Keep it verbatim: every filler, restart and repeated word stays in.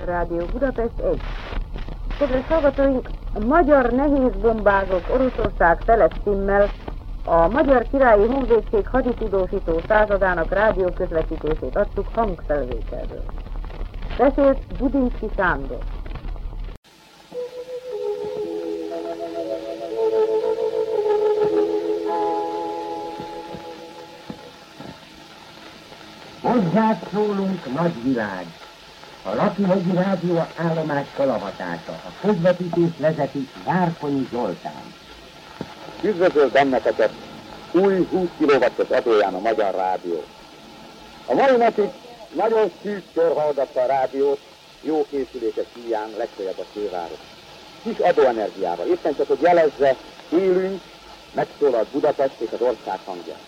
Rádió Budapest egy. Kedves hallgatóink, a magyar nehézbombázók Oroszország Szelet-címmel a Magyar Királyi Honvédség haditudósító századának rádióközvetítését adtuk hangfelvételről. Beszélt Budinszky Sándor. Hozzád szólunk, nagyvilág! A Laki-hegyi rádió állomás kalavatása. A közvetítést vezeti Várkonyi Zoltán. Üdvözöl benneteket új húsz kilowattos adóján a Magyar Rádió. A mai napig nagyon szűk kör hallgatta a rádiót, jó készülések híján legfeljebb a főváros. Kis adóenergiával, éppen csak, hogy jelezze, élünk, megszólalt Budapest és az ország hangját.